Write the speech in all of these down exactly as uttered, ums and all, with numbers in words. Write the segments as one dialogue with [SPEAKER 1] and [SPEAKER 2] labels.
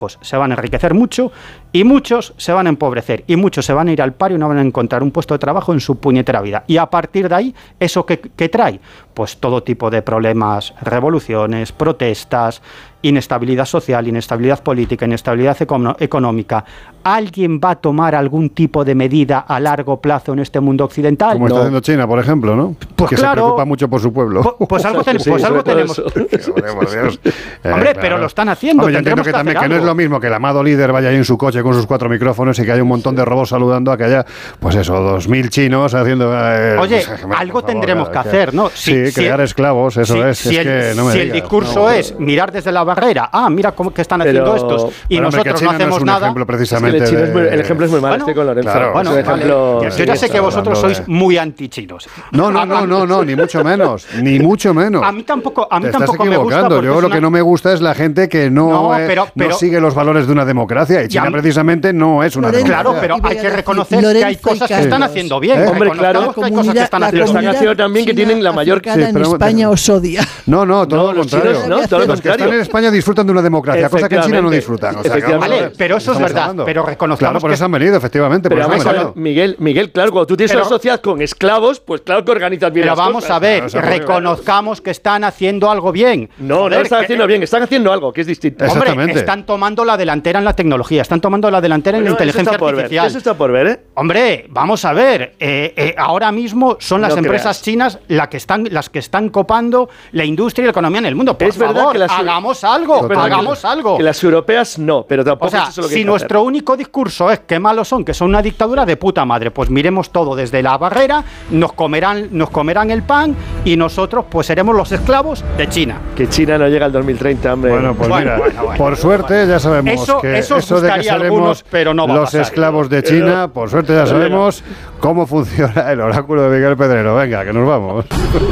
[SPEAKER 1] pues se van a enriquecer mucho y muchos se van a empobrecer y muchos se van a ir al paro y no van a encontrar un puesto de trabajo en su puñetera vida. Y a partir de ahí, ¿eso qué, qué trae? Pues todo tipo de problemas, revoluciones, protestas, inestabilidad social, inestabilidad política, inestabilidad econo- económica. ¿Alguien va a tomar algún tipo de medida a largo plazo en este mundo occidental?
[SPEAKER 2] Como no. está haciendo China, por ejemplo, ¿no?
[SPEAKER 1] Pues
[SPEAKER 2] que
[SPEAKER 1] claro,
[SPEAKER 2] se preocupa mucho por su pueblo.
[SPEAKER 1] Pues, pues algo, ten, pues algo tenemos.
[SPEAKER 2] Hombre,
[SPEAKER 1] eh, pero lo están haciendo.
[SPEAKER 2] Hombre, yo entiendo que, que también que no es lo mismo que el amado líder vaya ahí en su coche con sus cuatro micrófonos y que haya un montón de robots saludando a que haya, pues eso, dos mil chinos haciendo... Eh,
[SPEAKER 1] Oye,
[SPEAKER 2] pues,
[SPEAKER 1] algo
[SPEAKER 2] favor,
[SPEAKER 1] tendremos que,
[SPEAKER 2] que
[SPEAKER 1] hacer, ¿no?
[SPEAKER 2] Sí,
[SPEAKER 1] si,
[SPEAKER 2] crear
[SPEAKER 1] si,
[SPEAKER 2] esclavos, eso
[SPEAKER 1] si,
[SPEAKER 2] es.
[SPEAKER 1] Si,
[SPEAKER 2] es
[SPEAKER 1] el,
[SPEAKER 2] que no me
[SPEAKER 1] si
[SPEAKER 2] digas,
[SPEAKER 1] el discurso
[SPEAKER 2] no,
[SPEAKER 1] es mirar desde la barrera, ah, mira cómo que están haciendo
[SPEAKER 3] pero,
[SPEAKER 1] estos y
[SPEAKER 2] bueno,
[SPEAKER 1] nosotros
[SPEAKER 2] China
[SPEAKER 1] no hacemos
[SPEAKER 2] no es un
[SPEAKER 1] nada.
[SPEAKER 2] Ejemplo precisamente
[SPEAKER 3] es que el,
[SPEAKER 2] de...
[SPEAKER 3] es muy, el ejemplo es muy malo,
[SPEAKER 1] bueno,
[SPEAKER 3] estoy con Lorenzo.
[SPEAKER 2] Claro,
[SPEAKER 1] bueno,
[SPEAKER 3] es un ejemplo,
[SPEAKER 1] vale. Yo ya sé que vosotros sois
[SPEAKER 2] de...
[SPEAKER 1] muy antichinos.
[SPEAKER 2] No, no, no, no, no, ni mucho menos, ni mucho menos.
[SPEAKER 1] A mí tampoco, a mí
[SPEAKER 2] Te
[SPEAKER 1] tampoco
[SPEAKER 2] estás
[SPEAKER 1] me gusta.
[SPEAKER 2] Yo lo una... que no me gusta es la gente que no,
[SPEAKER 1] no,
[SPEAKER 2] eh,
[SPEAKER 1] pero, pero,
[SPEAKER 2] no sigue los valores de una democracia y China
[SPEAKER 1] ya,
[SPEAKER 2] precisamente no es una
[SPEAKER 1] Lorenzo,
[SPEAKER 2] democracia.
[SPEAKER 1] Claro, pero hay que reconocer Lorenzo que hay cosas que están haciendo bien.
[SPEAKER 3] ¿Eh? Hombre, claro,
[SPEAKER 1] que hay cosas que están haciendo
[SPEAKER 3] bien. Están haciendo también que tienen la mayor...
[SPEAKER 4] Sí, en España os odia.
[SPEAKER 2] No, no, todo
[SPEAKER 3] no,
[SPEAKER 2] lo contrario.
[SPEAKER 3] Chinos, no, todo lo
[SPEAKER 2] los
[SPEAKER 3] contrario.
[SPEAKER 2] que están en España disfrutan de una democracia, cosa que en China no disfrutan. O sea, que,
[SPEAKER 1] vale, pero eso es verdad,
[SPEAKER 2] hablando.
[SPEAKER 1] pero reconozcamos
[SPEAKER 2] Claro, por
[SPEAKER 1] que...
[SPEAKER 2] eso han venido, efectivamente.
[SPEAKER 3] Pero
[SPEAKER 2] por
[SPEAKER 3] vamos
[SPEAKER 2] eso
[SPEAKER 3] a ver, Miguel, Miguel, claro, cuando tú tienes
[SPEAKER 1] pero,
[SPEAKER 3] una sociedad con esclavos, pues claro que organizas bien
[SPEAKER 1] pero
[SPEAKER 3] las
[SPEAKER 1] vamos
[SPEAKER 3] cosas.
[SPEAKER 1] a ver,
[SPEAKER 2] Claro,
[SPEAKER 1] reconozcamos que están haciendo algo bien.
[SPEAKER 3] No,
[SPEAKER 1] Joder,
[SPEAKER 3] no lo están
[SPEAKER 1] que,
[SPEAKER 3] haciendo bien, están haciendo algo que es distinto.
[SPEAKER 1] Hombre, están tomando la delantera en la tecnología, están tomando la delantera en
[SPEAKER 3] bueno,
[SPEAKER 1] la inteligencia
[SPEAKER 3] eso
[SPEAKER 1] artificial.
[SPEAKER 3] Eso está por ver, ¿eh?
[SPEAKER 1] Hombre, vamos a ver, eh, eh, ahora mismo son las
[SPEAKER 3] no
[SPEAKER 1] empresas
[SPEAKER 3] creas.
[SPEAKER 1] chinas la que están, las que están copando la industria y la economía en el mundo. Por
[SPEAKER 3] es verdad
[SPEAKER 1] favor,
[SPEAKER 3] que las,
[SPEAKER 1] hagamos algo, hagamos
[SPEAKER 3] que,
[SPEAKER 1] algo.
[SPEAKER 3] Que las europeas no, pero tampoco
[SPEAKER 1] o sea,
[SPEAKER 3] eso es lo que
[SPEAKER 1] si nuestro
[SPEAKER 3] hacer.
[SPEAKER 1] único discurso es que malos son, que son una dictadura de puta madre, pues miremos todo desde la barrera, nos comerán, nos comerán el pan y nosotros pues seremos los esclavos de China.
[SPEAKER 3] Que China no llega al dos mil treinta, hombre.
[SPEAKER 2] Bueno, pues
[SPEAKER 1] bueno,
[SPEAKER 2] mira,
[SPEAKER 1] bueno, bueno,
[SPEAKER 2] por suerte ya sabemos
[SPEAKER 1] eso,
[SPEAKER 2] que
[SPEAKER 1] eso,
[SPEAKER 2] eso de que seremos
[SPEAKER 1] algunos, pero no va
[SPEAKER 2] los
[SPEAKER 1] a pasar,
[SPEAKER 2] esclavos de China, por suerte ya sabemos cómo funciona el oráculo de Miguel Pedrero. Venga, que nos vamos.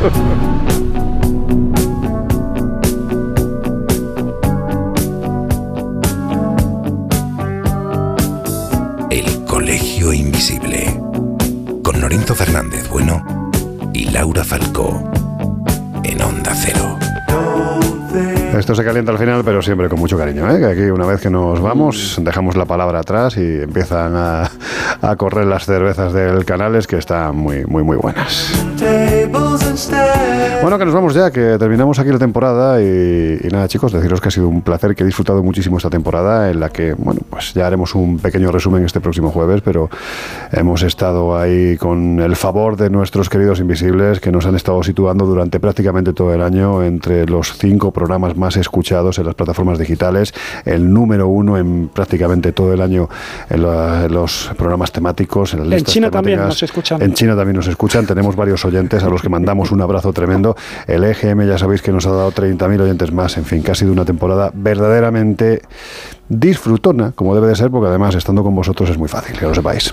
[SPEAKER 5] El Colegio Invisible, con Lorenzo Fernández Bueno y Laura Falcó, en Onda Cero.
[SPEAKER 2] Esto se calienta al final, pero siempre con mucho cariño, ¿eh? Que aquí una vez que nos vamos, dejamos la palabra atrás y empiezan a, a correr las cervezas del Canales, que están muy, muy, muy buenas. Bueno, que nos vamos ya, que terminamos aquí la temporada y, y nada, chicos, deciros que ha sido un placer, que he disfrutado muchísimo esta temporada, en la que, bueno, pues ya haremos un pequeño resumen este próximo jueves, pero hemos estado ahí con el favor de nuestros queridos invisibles, que nos han estado situando durante prácticamente todo el año entre los cinco programas más escuchados en las plataformas digitales, el número uno en prácticamente todo el año en, la, en los programas temáticos, en las listas
[SPEAKER 6] En China
[SPEAKER 2] temáticas.
[SPEAKER 6] también nos escuchan.
[SPEAKER 2] En China también nos escuchan, tenemos varios oyentes a los que mandamos un abrazo tremendo. El E G M ya sabéis que nos ha dado treinta mil oyentes más, en fin, que ha sido una temporada verdaderamente disfrutona, como debe de ser, porque además estando con vosotros es muy fácil, que lo sepáis.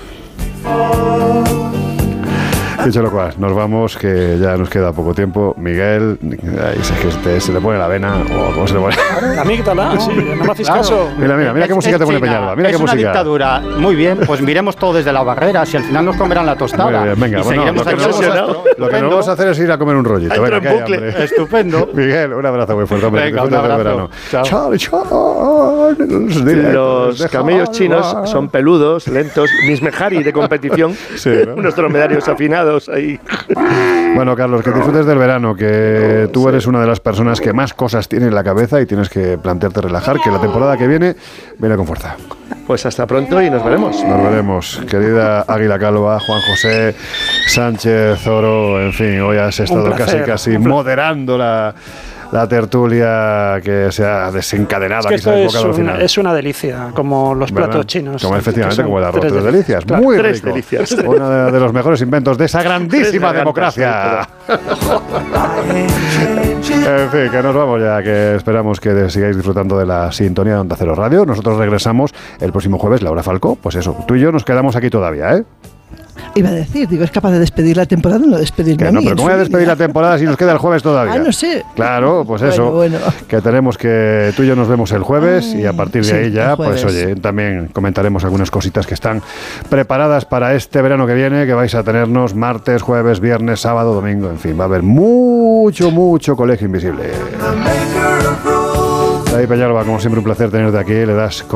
[SPEAKER 2] Dicho lo cual, nos vamos, que ya nos queda poco tiempo. Miguel, ahí se, que te, se le pone la vena, o cómo se le pone.
[SPEAKER 6] La amígdala, sí, no me hacéis caso.
[SPEAKER 2] Mira, mira, mira
[SPEAKER 1] Es-
[SPEAKER 2] qué música
[SPEAKER 1] es
[SPEAKER 2] te pone
[SPEAKER 1] China,
[SPEAKER 2] Peñalba, mira
[SPEAKER 1] es
[SPEAKER 2] qué
[SPEAKER 1] una
[SPEAKER 2] música.
[SPEAKER 1] dictadura. Muy bien, pues miremos todo desde la barrera, si al final nos comerán la tostada.
[SPEAKER 2] Muy bien, venga,
[SPEAKER 1] y
[SPEAKER 2] bueno,
[SPEAKER 1] seguiremos
[SPEAKER 2] lo que,
[SPEAKER 1] aquí
[SPEAKER 2] nos vamos a,
[SPEAKER 1] nosotros.
[SPEAKER 2] lo que nos vamos a hacer es ir a comer un rollito.
[SPEAKER 3] Entra
[SPEAKER 2] Venga,
[SPEAKER 3] en
[SPEAKER 2] que hay
[SPEAKER 3] bucle.
[SPEAKER 2] hambre.
[SPEAKER 1] Estupendo.
[SPEAKER 2] Miguel, un abrazo muy fuerte, hombre.
[SPEAKER 1] Venga, un
[SPEAKER 2] disfruta del
[SPEAKER 1] abrazo.
[SPEAKER 2] verano.
[SPEAKER 1] Chao.
[SPEAKER 2] Charles,
[SPEAKER 3] Los camellos chinos son peludos, lentos, Nismejari de competición,
[SPEAKER 2] Sí, ¿no?
[SPEAKER 3] unos dromedarios afinados ahí.
[SPEAKER 2] Bueno, Carlos, que disfrutes del verano, que tú eres una de las personas que más cosas tiene en la cabeza y tienes que plantearte relajar, que la temporada que viene viene con fuerza.
[SPEAKER 3] Pues hasta pronto y nos veremos.
[SPEAKER 2] Nos veremos, querida Águila Calva, Juan José Sánchez Oro, en fin, hoy has estado
[SPEAKER 6] placer,
[SPEAKER 2] casi casi
[SPEAKER 6] un placer.
[SPEAKER 2] moderando la, la tertulia que se ha desencadenado,
[SPEAKER 6] Es que
[SPEAKER 2] aquí se
[SPEAKER 6] esto
[SPEAKER 2] ha
[SPEAKER 6] es,
[SPEAKER 2] desbocado al
[SPEAKER 6] un-
[SPEAKER 2] final.
[SPEAKER 6] es una delicia, como los
[SPEAKER 2] ¿Verdad?
[SPEAKER 6] platos chinos.
[SPEAKER 2] Como efectivamente,
[SPEAKER 6] que son
[SPEAKER 2] como el arroz, tres,
[SPEAKER 6] tres
[SPEAKER 2] delicias.
[SPEAKER 6] Claro.
[SPEAKER 2] Muy
[SPEAKER 3] Tres
[SPEAKER 2] rico.
[SPEAKER 3] delicias.
[SPEAKER 2] Uno de, de los mejores inventos de esa grandísima
[SPEAKER 3] Tres
[SPEAKER 2] democracia. En fin, que nos vamos ya, que esperamos que sigáis disfrutando de la sintonía de Onda Cero Radio. Nosotros regresamos el próximo jueves, Laura Falcó. Pues eso, tú y yo nos quedamos aquí todavía, ¿eh?
[SPEAKER 4] Iba a decir, digo, es capaz de despedir la temporada, no despedirme
[SPEAKER 2] Que
[SPEAKER 4] a
[SPEAKER 2] no,
[SPEAKER 4] mí.
[SPEAKER 2] pero
[SPEAKER 4] en
[SPEAKER 2] ¿cómo
[SPEAKER 4] su
[SPEAKER 2] voy a despedir
[SPEAKER 4] vida.
[SPEAKER 2] la temporada si nos queda el jueves todavía?
[SPEAKER 4] Ah, no sé.
[SPEAKER 2] Claro, pues
[SPEAKER 4] Bueno,
[SPEAKER 2] eso,
[SPEAKER 4] bueno.
[SPEAKER 2] que tenemos que tú y yo nos vemos el jueves
[SPEAKER 4] Ay,
[SPEAKER 2] y a partir de
[SPEAKER 4] sí,
[SPEAKER 2] ahí ya,
[SPEAKER 4] el
[SPEAKER 2] pues
[SPEAKER 4] jueves.
[SPEAKER 2] oye, también comentaremos algunas cositas que están preparadas para este verano que viene, que vais a tenernos martes, jueves, viernes, sábado, domingo, en fin, va a haber mucho, mucho Colegio Invisible. David Peñalba, como siempre, un placer tenerte aquí. Le das